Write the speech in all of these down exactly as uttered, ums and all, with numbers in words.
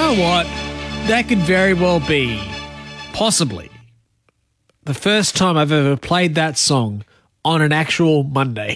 know what? That could very well be, possibly, the first time I've ever played that song on an actual Monday.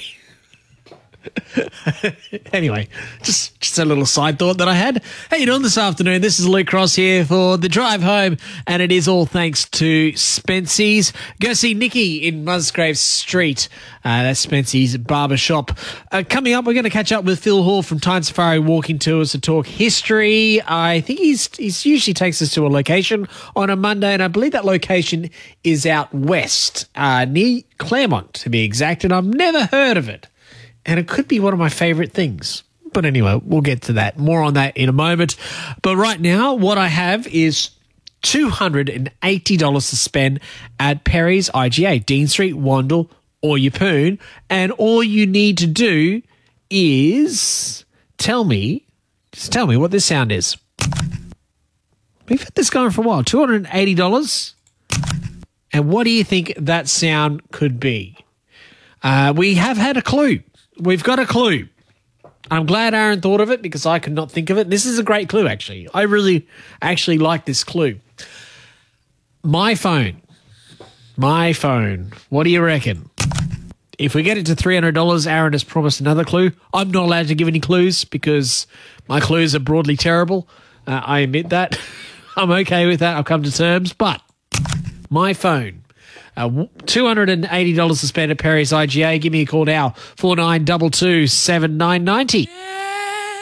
Anyway, just just a little side thought that I had. How you doing this afternoon? This is Luke Cross here for The Drive Home, and it is all thanks to Spency's. Go see Nikki in Musgrave Street. Uh, that's Spency's Barbershop. Uh, coming up, we're going to catch up with Phil Hall from Tyne Safari Walking Tours to talk history. I think he's he's usually takes us to a location on a Monday, and I believe that location is out west, uh, near Claremont to be exact, and I've never heard of it. And it could be one of my favourite things. But anyway, we'll get to that. More on that in a moment. But right now, what I have is two hundred eighty dollars to spend at Perry's I G A, Dean Street, Wandle, or Yeppoon. And all you need to do is tell me, just tell me what this sound is. We've had this going for a while. two hundred eighty dollars. And what do you think that sound could be? Uh, we have had a clue. We've got a clue. I'm glad Aaron thought of it because I could not think of it. This is a great clue, actually. I really actually like this clue. My phone. My phone. What do you reckon? If we get it to three hundred dollars, Aaron has promised another clue. I'm not allowed to give any clues because my clues are broadly terrible. Uh, I admit that. I'm okay with that. I've come to terms. But my phone. Uh, two hundred eighty dollars to spend at Perry's I G A. Give me a call now, four nine two two, seven nine nine zero.